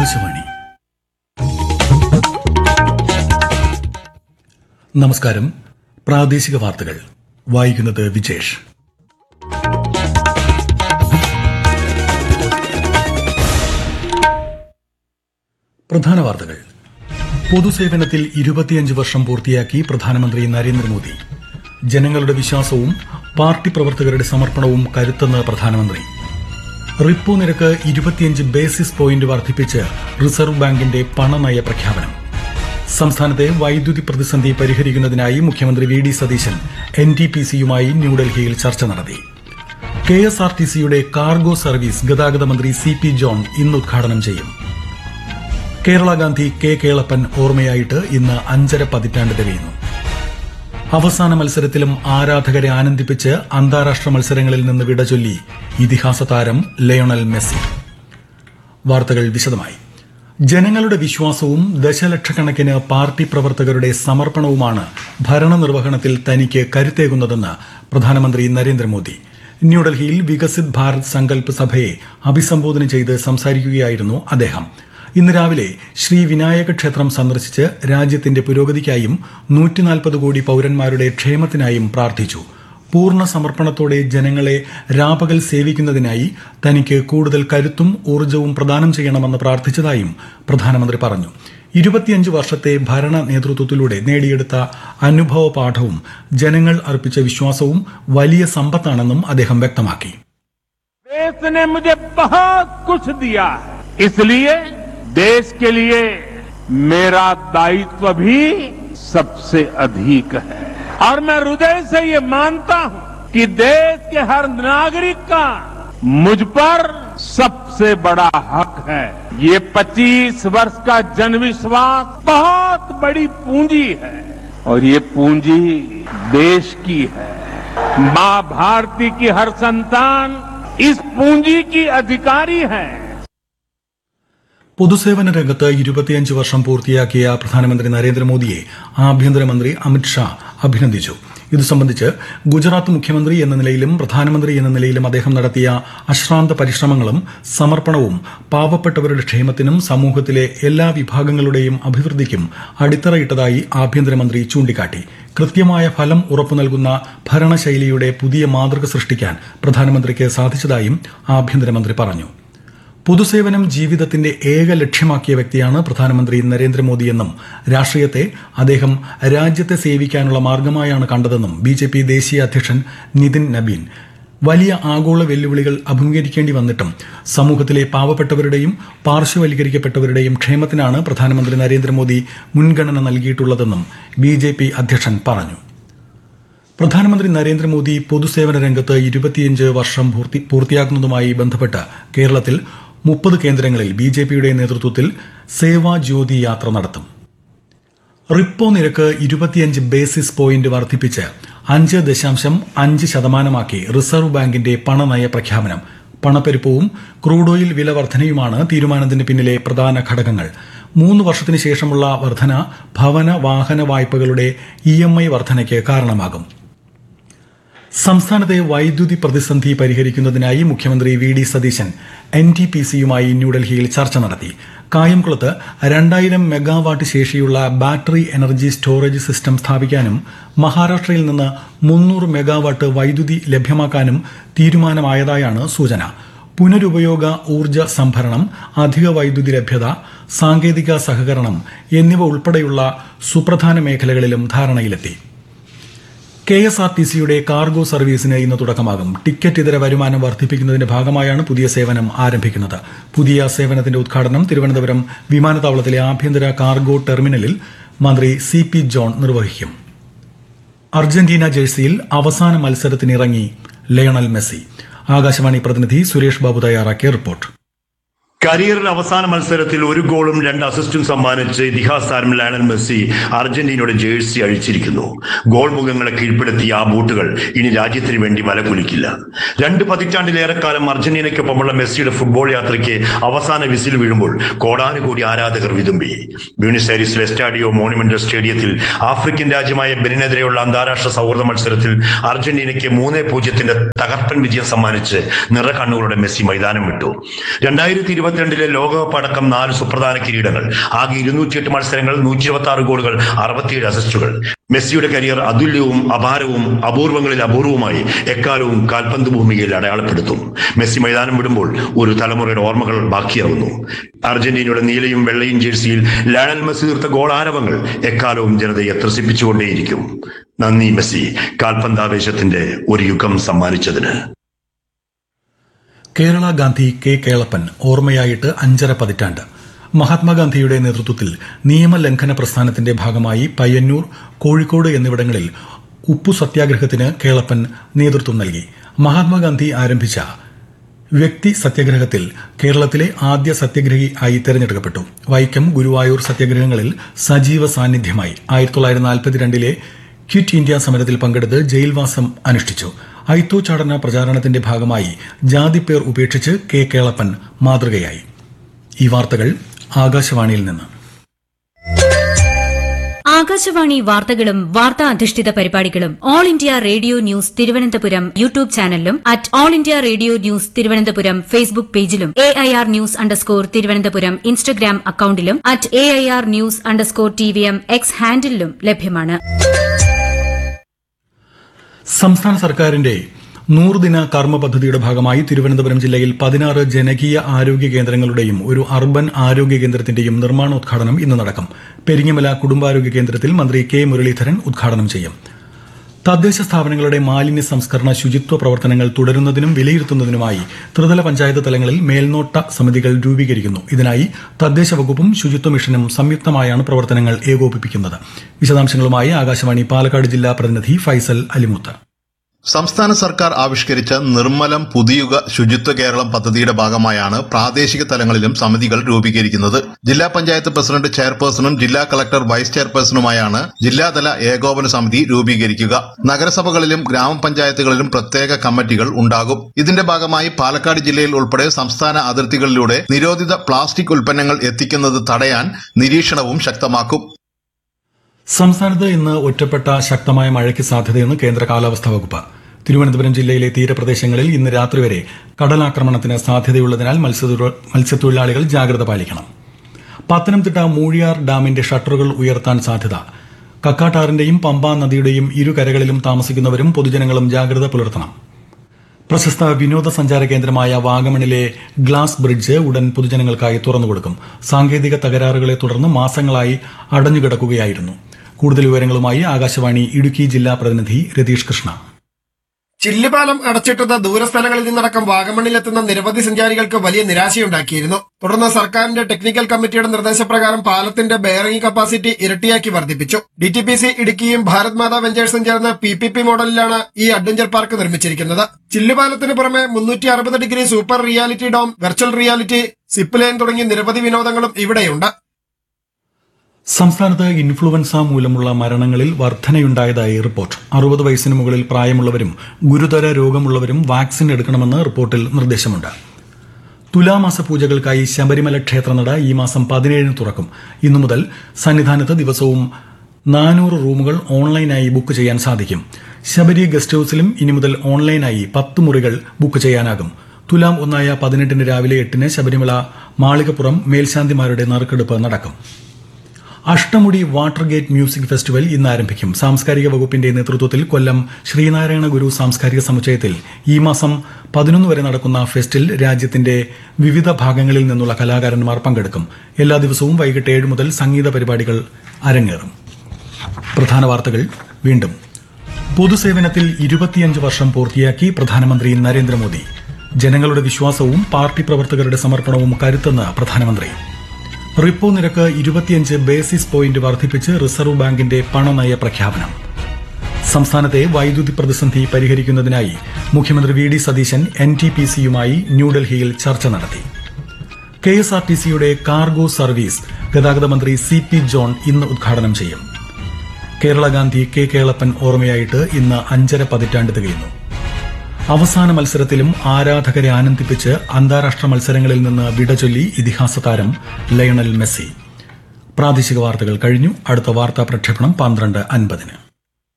ആകാശവാണി. നമസ്കാരം. പ്രാദേശിക വാർത്തകൾ വായിക്കുന്നത് വിജേഷ്. പ്രധാന വാർത്തകൾ. പൊതുസേവനത്തിൽ 25 വർഷം പൂർത്തിയാക്കി പ്രധാനമന്ത്രി നരേന്ദ്രമോദി. ജനങ്ങളുടെ വിശ്വാസവും പാർട്ടി പ്രവർത്തകരുടെ സമർപ്പണവും കരുത്തെന്ന് പ്രധാനമന്ത്രി. റിപ്പോ നിരക്ക് 25 ബേസിസ് പോയിന്റ് വർദ്ധിപ്പിച്ച് റിസർവ് ബാങ്കിന്റെ പണനയ പ്രഖ്യാപനം. സംസ്ഥാനത്തെ വൈദ്യുതി പ്രതിസന്ധി പരിഹരിക്കുന്നതിനായി മുഖ്യമന്ത്രി വി ഡി സതീശൻ NTPCയുമായി ന്യൂഡൽഹിയിൽ ചർച്ച നടത്തി. KSRTCയുടെ കാർഗോ സർവീസ് ഗതാഗത മന്ത്രി CP ജോൺ ഇന്ന് ഉദ്ഘാടനം ചെയ്യും. കേരള ഗാന്ധി K കേളപ്പൻ ഓർമ്മയായിട്ട് ഇന്ന് 5.5 പതിറ്റാണ്ട് തികയുന്നു. അവസാന മത്സരത്തിലും ആരാധകരെ ആനന്ദിപ്പിച്ച് അന്താരാഷ്ട്ര മത്സരങ്ങളിൽ നിന്ന് വിടചൊല്ലി ഇതിഹാസ താരം ലയണൽ മെസ്സി. വാർത്തകൾ വിശദമായി. ജനങ്ങളുടെ വിശ്വാസവും ദശലക്ഷക്കണക്കിന് പാർട്ടി പ്രവർത്തകരുടെ സമർപ്പണവുമാണ് ഭരണനിർവഹണത്തിൽ തനിക്ക് കരുത്തേകുന്നതെന്ന് പ്രധാനമന്ത്രി നരേന്ദ്രമോദി. ന്യൂഡൽഹിയിൽ വികസിത് ഭാരത് സങ്കല്പ് സഭയെ അഭിസംബോധന ചെയ്ത് സംസാരിക്കുകയായിരുന്നു അദ്ദേഹം. ഇന്ന് രാവിലെ ശ്രീ വിനായക ക്ഷേത്രം സന്ദർശിച്ച് രാജ്യത്തിന്റെ പുരോഗതിക്കായും 140 കോടി പൌരന്മാരുടെ ക്ഷേമത്തിനായും പ്രാർത്ഥിച്ചു. പൂർണ്ണ സമർപ്പണത്തോടെ ജനങ്ങളെ രാപകൽ സേവിക്കുന്നതിനായി തനിക്ക് കൂടുതൽ കരുത്തും ഊർജ്ജവും പ്രദാനം ചെയ്യണമെന്ന് പ്രാർത്ഥിച്ചതായും പ്രധാനമന്ത്രി പറഞ്ഞു. 25 വർഷത്തെ ഭരണ നേതൃത്വത്തിലൂടെ നേടിയെടുത്ത അനുഭവ പാഠവും ജനങ്ങൾ അർപ്പിച്ച വിശ്വാസവും വലിയ സമ്പത്താണെന്നും അദ്ദേഹം വ്യക്തമാക്കി. देश के लिए मेरा दायित्व भी सबसे अधिक है और मैं हृदय से ये मानता हूं कि देश के हर नागरिक का मुझ पर सबसे बड़ा हक है. ये 25 वर्ष का जनविश्वास बहुत बड़ी पूंजी है और ये पूंजी देश की है. मां भारती की हर संतान इस पूंजी की अधिकारी है. പൊതുസേവന രംഗത്ത് 25 വർഷം പൂർത്തിയാക്കിയ പ്രധാനമന്ത്രി നരേന്ദ്രമോദിയെ ആഭ്യന്തരമന്ത്രി അമിത്ഷാ അഭിനന്ദിച്ചു. ഇതു സംബന്ധിച്ച് ഗുജറാത്ത് മുഖ്യമന്ത്രി എന്ന നിലയിലും പ്രധാനമന്ത്രി എന്ന നിലയിലും അദ്ദേഹം നടത്തിയ അശ്രാന്ത പരിശ്രമങ്ങളും സമർപ്പണവും പാവപ്പെട്ടവരുടെ ക്ഷേമത്തിനും സമൂഹത്തിലെ എല്ലാ വിഭാഗങ്ങളുടെയും അഭിവൃദ്ധിക്കും അടിത്തറയിട്ടതായി ആഭ്യന്തരമന്ത്രി ചൂണ്ടിക്കാട്ടി. കൃത്യമായ ഫലം ഉറപ്പു നൽകുന്ന ഭരണശൈലിയുടെ പുതിയ മാതൃക സൃഷ്ടിക്കാൻ പ്രധാനമന്ത്രിക്ക് സാധിച്ചതായും ആഭ്യന്തരമന്ത്രി പറഞ്ഞു. പൊതുസേവനം ജീവിതത്തിന്റെ ഏക ലക്ഷ്യമാക്കിയ വ്യക്തിയാണ് പ്രധാനമന്ത്രി നരേന്ദ്രമോദിയെന്നും രാഷ്ട്രീയത്തെ അദ്ദേഹം രാജ്യത്തെ സേവിക്കാനുള്ള മാർഗമായാണ് കണ്ടതെന്നും BJP ദേശീയ അധ്യക്ഷൻ നിതിൻ നബീൻ. വലിയ ആഗോള വെല്ലുവിളികൾ അഭിമുഖീകരിക്കേണ്ടി വന്നിട്ടും സമൂഹത്തിലെ പാവപ്പെട്ടവരുടെയും പാർശ്വവൽക്കരിക്കപ്പെട്ടവരുടെയും ക്ഷേമത്തിനാണ് പ്രധാനമന്ത്രി നരേന്ദ്രമോദി മുൻഗണന നൽകിയിട്ടുള്ളതെന്നും BJP അധ്യക്ഷൻ പറഞ്ഞു. പ്രധാനമന്ത്രി നരേന്ദ്രമോദി പൊതുസേവന രംഗത്ത് 25 വർഷം പൂർത്തിയാക്കുന്നതുമായി ബന്ധപ്പെട്ട് കേരളത്തിൽ 30 കേന്ദ്രങ്ങളിൽ BJPയുടെ നേതൃത്വത്തിൽ സേവാ ജ്യോതി യാത്ര നടത്തും. റിപ്പോ നിരക്ക് 25 ബേസിസ് പോയിന്റ് വർദ്ധിപ്പിച്ച് 5.5% റിസർവ് ബാങ്കിന്റെ പണനയ പ്രഖ്യാപനം. പണപ്പെരുപ്പവും ക്രൂഡ് ഓയിൽ വില വർധനയുമാണ് തീരുമാനത്തിന് പിന്നിലെ പ്രധാന ഘടകങ്ങൾ. 3 വർഷത്തിന് ശേഷമുള്ള വർധന ഭവന വാഹന വായ്പകളുടെ EMI വർധനയ്ക്ക് കാരണമാകും. സംസ്ഥാനത്തെ വൈദ്യുതി പ്രതിസന്ധി പരിഹരിക്കുന്നതിനായി മുഖ്യമന്ത്രി വി ഡി സതീശൻ NTPCയുമായി ന്യൂഡൽഹിയിൽ ചർച്ച നടത്തി. കായംകുളത്ത് 2000 മെഗാവാട്ട് ശേഷിയുള്ള ബാറ്ററി എനർജി സ്റ്റോറേജ് സിസ്റ്റം സ്ഥാപിക്കാനും മഹാരാഷ്ട്രയിൽ നിന്ന് 300 മെഗാവാട്ട് വൈദ്യുതി ലഭ്യമാക്കാനും തീരുമാനമായതായാണ് സൂചന. പുനരുപയോഗ ഊർജ്ജ സംഭരണം, അധിക വൈദ്യുതി ലഭ്യത, സാങ്കേതിക സഹകരണം എന്നിവ ഉൾപ്പെടെയുള്ള സുപ്രധാന മേഖലകളിലും ധാരണയിലെത്തി. KSRTCയുടെ കാർഗോ സർവീസിന് ഇന്ന് തുടക്കമാകും. ടിക്കറ്റ് ഇതര വരുമാനം വർദ്ധിപ്പിക്കുന്നതിന്റെ ഭാഗമായാണ് പുതിയ സേവനം ആരംഭിക്കുന്നത്. പുതിയ സേവനത്തിന്റെ ഉദ്ഘാടനം തിരുവനന്തപുരം വിമാനത്താവളത്തിലെ ആഭ്യന്തര കാർഗോ ടെർമിനലിൽ മന്ത്രി CP ജോൺ നിർവഹിക്കും. അർജന്റീന ജേഴ്സിയിൽ അവസാന മത്സരത്തിനിറങ്ങി ലയണൽ മെസ്സി. ആകാശവാണി പ്രതിനിധി സുരേഷ് ബാബു തയ്യാറാക്കിയ റിപ്പോർട്ട്. കരിയറിന്റെ അവസാന മത്സരത്തിൽ 1 ഗോളും 2 അസിസ്റ്റും സമ്മാനിച്ച് ഇതിഹാസ താരം ലയണൽ മെസ്സി അർജന്റീനയുടെ ജേഴ്സി അഴിച്ചിരിക്കുന്നു. ഗോൾ മുഖങ്ങളെ കീഴ്പ്പെടുത്തിയ ആ ബൂട്ടുകൾ ഇനി രാജ്യത്തിന് വേണ്ടി വലകുലിക്കില്ല. 2 പതിറ്റാണ്ടിലേറെക്കാലം അർജന്റീനയ്ക്കൊപ്പമുള്ള മെസ്സിയുടെ ഫുട്ബോൾ യാത്രയ്ക്ക് അവസാന വിസിൽ വീഴുമ്പോൾ കോടാനുകോടി ആരാധകർ വിതുമ്പി. ബ്യൂണസ് ഐറിസിലെ എസ്റ്റാഡിയോ മോണുമെന്റൽ സ്റ്റേഡിയത്തിൽ ആഫ്രിക്കൻ രാജ്യമായ ബെനിനെതിരെയുള്ള അന്താരാഷ്ട്ര സൗഹൃദ മത്സരത്തിൽ അർജന്റീനയ്ക്ക് 3-0 തകർപ്പൻ വിജയം സമ്മാനിച്ച് നിറകണ്ണുകളുടെ മെസ്സി മൈതാനം വിട്ടു. 2020 2022 ലോകകപ്പ് അടക്കം 4 സുപ്രധാന കിരീടങ്ങൾ, ആകെ 208 മത്സരങ്ങൾ, 126 ഗോളുകൾ, 67 അസിസ്റ്റുകൾ. മെസ്സിയുടെ കരിയർ അതുല്യവും അപാരവും അപൂർവങ്ങളിൽ അപൂർവമായി എക്കാലവും കാൽപന്ത് ഭൂമികയിൽ അടയാളപ്പെടുത്തും. മെസ്സി മൈതാനം വിടുമ്പോൾ ഒരു തലമുറയുടെ ഓർമ്മകൾ ബാക്കിയാവുന്നു. അർജന്റീനയുടെ നീലയും വെള്ളയും ജേഴ്സിയിൽ ലയണൽ മെസ്സി തീർത്ത ഗോൾ ആരവങ്ങൾ എക്കാലവും ജനതയെ ത്രസിപ്പിച്ചുകൊണ്ടേയിരിക്കും. നന്ദി മെസ്സി, കാൽപന്താവേശത്തിന്റെ ഒരു യുഗം സമ്മാനിച്ചതിന്. കേരള ഗാന്ധി കെ കേളപ്പൻ ഓർമ്മയായിട്ട് 5.5 പതിറ്റാണ്ട്. മഹാത്മാഗാന്ധിയുടെ നേതൃത്വത്തിൽ നിയമലംഘന പ്രസ്ഥാനത്തിന്റെ ഭാഗമായി പയ്യന്നൂർ, കോഴിക്കോട് എന്നിവിടങ്ങളിൽ ഉപ്പു സത്യാഗ്രഹത്തിന് കേളപ്പൻ നേതൃത്വം നൽകി. മഹാത്മാഗാന്ധി ആരംഭിച്ച വ്യക്തി സത്യാഗ്രഹത്തിൽ കേരളത്തിലെ ആദ്യ സത്യാഗ്രഹി ആയി തെരഞ്ഞെടുക്കപ്പെട്ടു. വൈക്കം, ഗുരുവായൂർ സത്യാഗ്രഹങ്ങളിൽ സജീവ സാന്നിധ്യമായി. 1942 ക്വിറ്റ് ഇന്ത്യ സമരത്തിൽ പങ്കെടുത്ത് ജയിൽവാസം അനുഷ്ഠിച്ചു. ഐത്തോച്ചാടന പ്രചാരണത്തിന്റെ ഭാഗമായി ജാതിപ്പേർ ഉപേക്ഷിച്ച് കെ കേളപ്പൻ മാതൃകയായി. ഈ വാർത്തകൾ ആകാശവാണിയിൽ നിന്ന്. ആകാശവാണി വാർത്തകളും വാർത്താ അധിഷ്ഠിത പരിപാടികളും all India radio news Thiruvananthapuram YouTube ചാനലിലും @all India radio news Thiruvananthapuram Facebook പേജിലും AIR ന്യൂസ് _ ഇൻസ്റ്റഗ്രാം അക്കൌണ്ടിലും @AIR ന്യൂസ് _TVM X ഹാൻഡിലും ലഭ്യമാണ്. സംസ്ഥാന സർക്കാരിന്റെ 100 ദിന കർമ്മ പദ്ധതിയുടെ ഭാഗമായി തിരുവനന്തപുരം ജില്ലയിൽ 16 ജനകീയ ആരോഗ്യ കേന്ദ്രങ്ങളുടെയും ഒരു അർബൻ ആരോഗ്യ കേന്ദ്രത്തിന്റെയും നിർമ്മാണോദ്ഘാടനം ഇന്ന് നടക്കും. പെരിങ്ങമല കുടുംബാരോഗ്യ കേന്ദ്രത്തിൽ മന്ത്രി കെ മുരളീധരൻ ഉദ്ഘാടനം ചെയ്യും. തദ്ദേശ സ്ഥാപനങ്ങളുടെ മാലിന്യ സംസ്കരണ ശുചിത്വ പ്രവർത്തനങ്ങൾ തുടരുന്നതിനും വിലയിരുത്തുന്നതിനുമായി ത്രിതല പഞ്ചായത്ത് തലങ്ങളിൽ മേൽനോട്ട സമിതികൾ രൂപീകരിക്കുന്നു. ഇതിനായി തദ്ദേശ വകുപ്പും ശുചിത്വ മിഷനും സംയുക്തമായാണ് പ്രവർത്തനങ്ങൾ ഏകോപിപ്പിക്കുന്നത്. വിശദാംശങ്ങളുമായി ആകാശവാണി പാലക്കാട് ജില്ലാ പ്രതിനിധി ഫൈസൽ അലിമുത്ത്. സംസ്ഥാന സർക്കാർ ആവിഷ്കരിച്ച നിർമ്മലം പുതുയുഗ ശുചിത്വ കേരളം പദ്ധതിയുടെ ഭാഗമായാണ് പ്രാദേശിക തലങ്ങളിലും സമിതികൾ രൂപീകരിക്കുന്നത്. ജില്ലാ പഞ്ചായത്ത് പ്രസിഡന്റ് ചെയർപേഴ്സണും ജില്ലാ കളക്ടർ വൈസ് ചെയർപേഴ്സണുമായാണ് ജില്ലാതല ഏകോപന സമിതി രൂപീകരിക്കുക. നഗരസഭകളിലും ഗ്രാമപഞ്ചായത്തുകളിലും പ്രത്യേക കമ്മിറ്റികൾ ഉണ്ടാകും. ഇതിന്റെ ഭാഗമായി പാലക്കാട് ജില്ലയിൽ ഉൾപ്പെടെ സംസ്ഥാന അതിർത്തികളിലൂടെ നിരോധിത പ്ലാസ്റ്റിക് ഉൽപ്പന്നങ്ങൾ എത്തിക്കുന്നത് തടയാൻ നിരീക്ഷണവും ശക്തമാക്കും. സംസ്ഥാനത്ത് ഇന്ന് ഒറ്റപ്പെട്ട ശക്തമായ മഴയ്ക്ക് സാധ്യതയെന്ന് കേന്ദ്ര കാലാവസ്ഥാ വകുപ്പ്. തിരുവനന്തപുരം ജില്ലയിലെ തീരപ്രദേശങ്ങളിൽ ഇന്ന് രാത്രി വരെ കടലാക്രമണത്തിന് സാധ്യതയുള്ളതിനാൽ മത്സ്യത്തൊഴിലാളികൾ ജാഗ്രത പാലിക്കണം. പത്തനംതിട്ട മൂഴിയാർ ഡാമിന്റെ ഷട്ടറുകൾ ഉയർത്താൻ സാധ്യത. കക്കാട്ടാറിന്റെയും പമ്പാ നദിയുടെയും ഇരുകരകളിലും താമസിക്കുന്നവരും പൊതുജനങ്ങളും ജാഗ്രത പുലർത്തണം. പ്രശസ്ത വിനോദസഞ്ചാര കേന്ദ്രമായ വാഗമണിലെ ഗ്ലാസ് ബ്രിഡ്ജ് ഉടൻ പൊതുജനങ്ങൾക്കായി തുറന്നുകൊടുക്കും. സാങ്കേതിക തകരാറുകളെ തുടർന്ന് മാസങ്ങളായി അടഞ്ഞുകിടക്കുകയായിരുന്നു. കൂടുതൽ വിവരങ്ങളുമായി ആകാശവാണി ഇടുക്കി ജില്ലാ പ്രതിനിധി രതീഷ് കൃഷ്ണ. ചില്ലുപാലം അടച്ചിട്ടത് ദൂരസ്ഥലങ്ങളിൽ നിന്നടക്കം വാഗമണിലെത്തുന്ന നിരവധി സഞ്ചാരികൾക്ക് വലിയ നിരാശയുണ്ടാക്കിയിരുന്നു. തുടർന്ന് സർക്കാരിന്റെ ടെക്നിക്കൽ കമ്മിറ്റിയുടെ നിർദ്ദേശപ്രകാരം പാലത്തിന്റെ ബെയറിംഗ് കപ്പാസിറ്റി ഇരട്ടിയാക്കി വർദ്ധിപ്പിച്ചു. DTPC ഇടുക്കിയും ഭാരത് മാതാ വെഞ്ചേഴ്സും ചേർന്ന് PPP മോഡലിലാണ് ഈ അഡ്വഞ്ചർ പാർക്ക് നിർമ്മിച്ചിരിക്കുന്നത്. ചില്ലുപാലത്തിന് പുറമെ 360 degree super reality dome, virtual reality, zip line തുടങ്ങി നിരവധി വിനോദങ്ങളും ഇവിടെയുണ്ട്. സംസ്ഥാനത്ത് ഇൻഫ്ലുവൻസ മൂലമുള്ള മരണങ്ങളിൽ വർധനയുണ്ടായതായി റിപ്പോർട്ട്. 60 വയസ്സിന് മുകളിൽ പ്രായമുള്ളവരും ഗുരുതര രോഗമുള്ളവരും വാക്സിൻ എടുക്കണമെന്ന് റിപ്പോർട്ടിൽ നിർദ്ദേശമുണ്ട്. തുലാമാസ പൂജകൾക്കായി ശബരിമല ക്ഷേത്രനട ഈ മാസം 17 തുറക്കും. ഇന്നു മുതൽ സന്നിധാനത്ത് ദിവസവും 400 റൂമുകൾ ഓൺലൈനായി ബുക്ക് ചെയ്യാൻ സാധിക്കും. ശബരി ഗസ്റ്റ് ഹൌസിലും ഇനി മുതൽ ഓൺലൈനായി 10 മുറികൾ ബുക്ക് ചെയ്യാനാകും. തുലാം 1 18 രാവിലെ 8 ശബരിമല മാളികപ്പുറം മേൽശാന്തിമാരുടെ നറുക്കെടുപ്പ് നടക്കും. Ashtamudi water gate music festival ഇന്ന് ആരംഭിക്കും. സാംസ്കാരിക വകുപ്പിന്റെ നേതൃത്വത്തിൽ കൊല്ലം ശ്രീനാരായണ ഗുരു സാംസ്കാരിക സമുച്ചയത്തിൽ ഈ മാസം 11 വരെ നടക്കുന്ന ഫെസ്റ്റിൽ രാജ്യത്തിന്റെ വിവിധ ഭാഗങ്ങളിൽ നിന്നുള്ള കലാകാരന്മാർ പങ്കെടുക്കും. എല്ലാ ദിവസവും വൈകിട്ട് 7 മുതൽ സംഗീത പരിപാടികൾ അരങ്ങേറും. പ്രധാന വാർത്തകൾ വീണ്ടും. പൊതുസേവനത്തിൽ 25 വർഷം പൂർത്തിയാക്കി പ്രധാനമന്ത്രി നരേന്ദ്രമോദി. ജനങ്ങളുടെ വിശ്വാസവും പാർട്ടി പ്രവർത്തകരുടെ സമർപ്പണവും കരുത്തെന്ന് പ്രധാനമന്ത്രി. റിപ്പോ നിരക്ക് 25 ബേസിസ് പോയിന്റ് വർദ്ധിപ്പിച്ച് റിസർവ് ബാങ്കിന്റെ പണനയ പ്രഖ്യാപനം. സംസ്ഥാനത്തെ വൈദ്യുതി പ്രതിസന്ധി പരിഹരിക്കുന്നതിനായി മുഖ്യമന്ത്രി VD സതീശൻ NTPCയുമായി ന്യൂഡൽഹിയിൽ ചർച്ച നടത്തി. KSRTCയുടെ കാർഗോ സർവീസ് ഗതാഗത മന്ത്രി CP ജോൺ ഇന്ന് ഉദ്ഘാടനം ചെയ്യും. കേരള ഗാന്ധി കെ കേളപ്പൻ ഓർമ്മയായിട്ട് ഇന്ന് 5.5 പതിറ്റാണ്ട് തികയുന്നു. അവസാന മത്സരത്തിലും ആരാധകരെ ആനന്ദിപ്പിച്ച് അന്താരാഷ്ട്ര മത്സരങ്ങളിൽ നിന്ന് വിടചൊല്ലി ഇതിഹാസ താരം ലയണൽ മെസ്സി. പ്രാദേശിക വാർത്തകൾ കഴിഞ്ഞു. അടുത്ത വാർത്താ പ്രക്ഷേപണം 12:50.